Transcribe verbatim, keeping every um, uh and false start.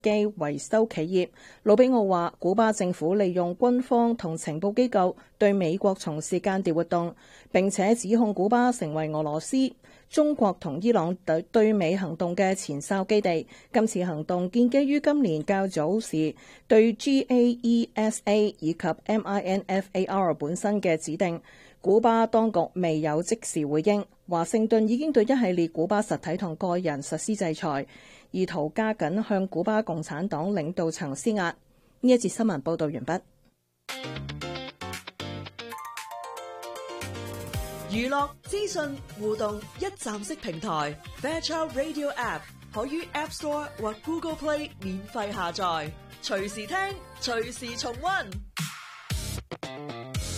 機維修企業。魯比奧話，古巴政府利用軍方同情報機構對美國從事間諜活動，並且指控古巴成為俄羅斯、中國同伊朗對對美行動嘅前哨基地。今次行動建基於今年較早時對 G A E S A 以及 M I N F A R 本身嘅指定。古巴當局未有即時回應。華盛頓已經對一系列古巴實體同個人實施制裁，意圖加緊向古巴共產黨領導層施壓。呢一節新聞報導完畢。 娛樂資訊互動一站式平台 Fairchild Radio App 可於 App Store 或 Google Play 免費下載，隨時聽，隨時重溫。